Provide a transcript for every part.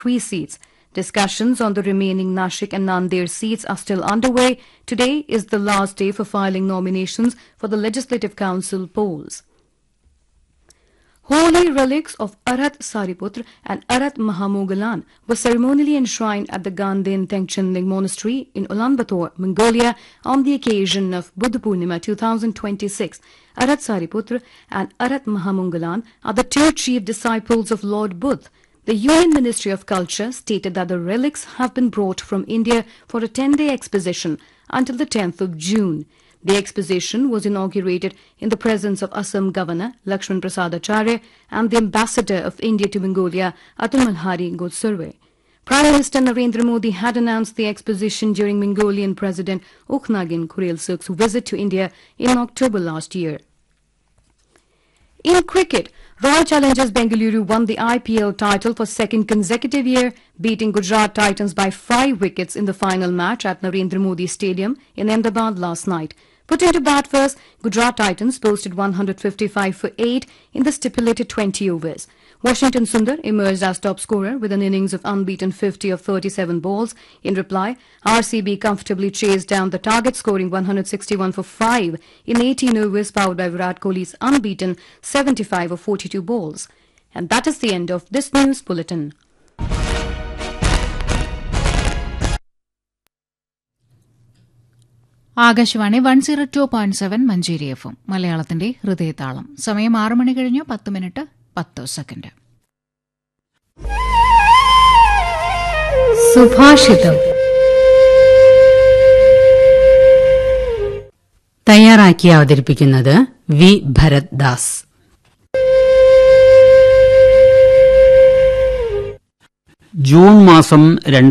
3 seats. Discussions on the remaining Nashik and Nanded seats are still underway. Today is the last day for filing nominations for the Legislative Council polls. Holy relics of Arat Sariputra and Arat Mahamogalan were ceremonially enshrined at the Gandhin Tengchenling Monastery in Ulaanbaatar, Mongolia, on the occasion of Buddha Purnima 2026. Arat Sariputra and Arat Mahamogalan are the two chief disciples of Lord Buddha. The Union Ministry of Culture stated that the relics have been brought from India for a 10-day exposition until the 10th of June. The exposition was inaugurated in the presence of Assam Governor Lakshman Prasad Acharya and the Ambassador of India to Mongolia, Atul Malhari Godsurve. Prime Minister Narendra Modi had announced the exposition during Mongolian President Ukhnagin Khurelsuk's visit to India in October last year. In cricket, Royal Challengers Bengaluru won the IPL title for second consecutive year, beating Gujarat Titans by 5 wickets in the final match at Narendra Modi Stadium in Ahmedabad last night. Putting to bat first, Gujarat Titans posted 155 for 8 in the stipulated 20 overs. Washington Sundar emerged as top scorer with an innings of unbeaten 50 of 37 balls. In reply, RCB comfortably chased down the target, scoring 161 for 5 in 18 overs, powered by Virat Kohli's unbeaten 75 of 42 balls. And that is the end of this news bulletin. Akashvani 102.7 Manjeri FM മലയാളത്തിന്റെ ഹൃദയതാളം. സമയം 6 മണി കഴിഞ്ഞു 10 minute 10 second. സുഭാഷിതം തയ്യാറാക്കി അവതരിപ്പിക്കുന്നത് V Bharat Das. June മാസം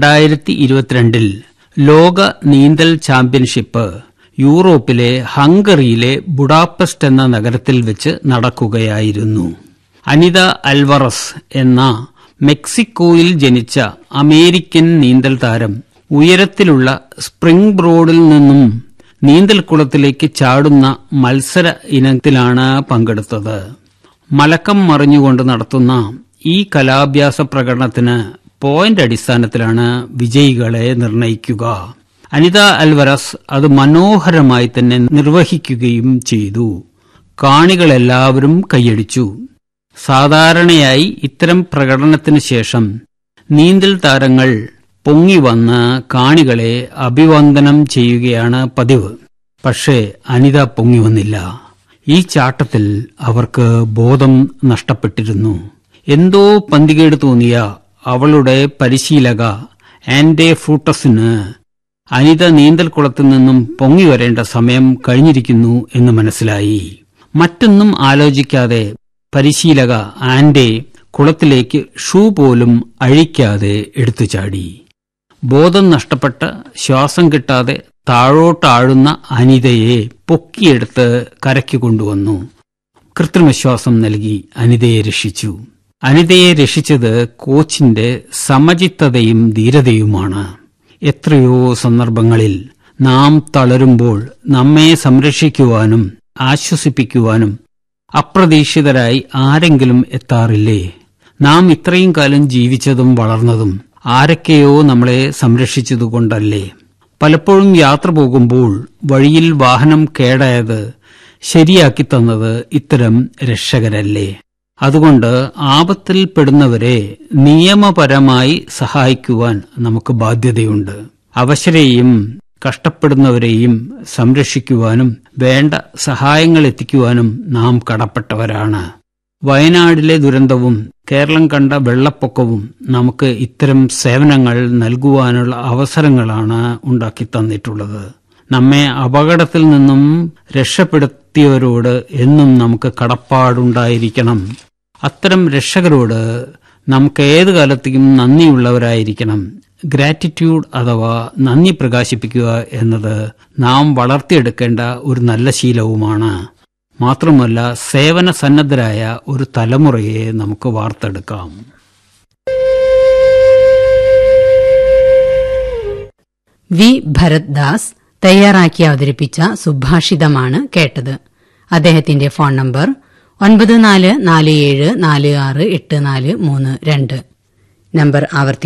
2022 ലോക നീന്തൽ championship യൂറോപ്പിലെ ഹംഗറിയിലെ ബുഡാപെസ്റ്റ് എന്ന നഗരത്തിൽ വെച്ച് നടക്കുകയായിരുന്നു. അനിത അൽവറസ് എന്ന മെക്സിക്കോയിൽ ജനിച്ച അമേരിക്കൻ നീന്തൽ താരം ഉയരത്തിലുള്ള സ്പ്രിംഗ് ബ്രോഡിൽ നിന്നും നീന്തൽക്കുളത്തിലേക്ക് ചാടുന്ന മത്സര ഇനത്തിലാണ് പങ്കെടുത്തത്. മലക്കം മറിഞ്ഞുകൊണ്ട് നടത്തുന്ന ഈ കലാഭ്യാസ പ്രകടനത്തിന് പോയിന്റ് അടിസ്ഥാനത്തിലാണ് വിജയികളെ നിർണയിക്കുക. അനിത അൽവറസ് അത് മനോഹരമായി തന്നെ നിർവഹിക്കുകയും ചെയ്തു. കാണികളെല്ലാവരും കൈയടിച്ചു. സാധാരണയായി ഇത്തരം പ്രകടനത്തിന് ശേഷം നീന്തൽ താരങ്ങൾ പൊങ്ങിവന്ന് കാണികളെ അഭിവന്ദനം ചെയ്യുകയാണ് പതിവ്. പക്ഷേ അനിത പൊങ്ങിവന്നില്ല. ഈ ചാട്ടത്തിൽ അവർക്ക് ബോധം നഷ്ടപ്പെട്ടിരുന്നു. എന്തോ പന്തികേട് തോന്നിയ അവളുടെ പരിശീലക ആൻഡെ ഫ്രൂട്ടസിന് അനിത നീന്തൽക്കുളത്തിൽ നിന്നും പൊങ്ങി വരേണ്ട സമയം കഴിഞ്ഞിരിക്കുന്നു എന്ന് മനസ്സിലായി. മറ്റൊന്നും ആലോചിക്കാതെ പരിശീലക ആൻഡെ കുളത്തിലേക്ക് ഷൂ പോലും അഴിക്കാതെ എടുത്തു ചാടി. ബോധം നഷ്ടപ്പെട്ട ശ്വാസം കിട്ടാതെ താഴോട്ടാഴുന്ന അനിതയെ പൊക്കിയെടുത്ത് കരയ്ക്ക് കൊണ്ടുവന്നു. കൃത്രിമശ്വാസം നൽകി അനിതയെ രക്ഷിച്ചു. അനിതയെ രക്ഷിച്ചത് കോച്ചിന്റെ സമചിത്തതയും ധീരതയുമാണ്. എത്രയോ സന്ദർഭങ്ങളിൽ നാം തളരുമ്പോൾ നമ്മെ സംരക്ഷിക്കുവാനും ആശ്വസിപ്പിക്കുവാനും അപ്രതീക്ഷിതരായി ആരെങ്കിലും എത്താറില്ലേ? നാം ഇത്രയും കാലം ജീവിച്ചതും വളർന്നതും ആരൊക്കെയോ നമ്മളെ സംരക്ഷിച്ചതുകൊണ്ടല്ലേ? പലപ്പോഴും യാത്ര പോകുമ്പോൾ വഴിയിൽ വാഹനം കേടായത് ശരിയാക്കി തന്നത് ഇത്തരം രക്ഷകരല്ലേ? അതുകൊണ്ട് ആപത്തിൽപ്പെടുന്നവരെ നിയമപരമായി സഹായിക്കുവാൻ നമുക്ക് ബാധ്യതയുണ്ട്. അവശരെയും കഷ്ടപ്പെടുന്നവരെയും സംരക്ഷിക്കുവാനും വേണ്ട സഹായങ്ങൾ എത്തിക്കുവാനും നാം കടപ്പെട്ടവരാണ്. വയനാടിലെ ദുരന്തവും കേരളം കണ്ട വെള്ളപ്പൊക്കവും നമുക്ക് ഇത്തരം സേവനങ്ങൾ നൽകുവാനുള്ള അവസരങ്ങളാണ് ഉണ്ടാക്കി തന്നിട്ടുള്ളത്. നമ്മെ അപകടത്തിൽ നിന്നും രക്ഷപ്പെടുത്തിയവരോട് എന്നും നമുക്ക് കടപ്പാടുണ്ടായിരിക്കണം. അത്തരം രക്ഷകരോട് നമുക്ക് ഏതു കാലത്തേക്കും നന്ദിയുള്ളവരായിരിക്കണം. ഗ്രാറ്റിറ്റ്യൂഡ് അഥവാ നന്ദി പ്രകാശിപ്പിക്കുക എന്നത് നാം വളർത്തിയെടുക്കേണ്ട ഒരു നല്ല ശീലവുമാണ്. മാത്രമല്ല, സേവന സന്നദ്ധരായ ഒരു തലമുറയെ നമുക്ക് വാർത്തെടുക്കാം. വി ഭരത് ദാസ് തയ്യാറാക്കി അവതരിപ്പിച്ച സുഭാഷിതമാണ് കേട്ടത്. അദ്ദേഹത്തിന്റെ ഫോൺ നമ്പർ 9447468432. നമ്പർ ആവർത്തിക്കാം.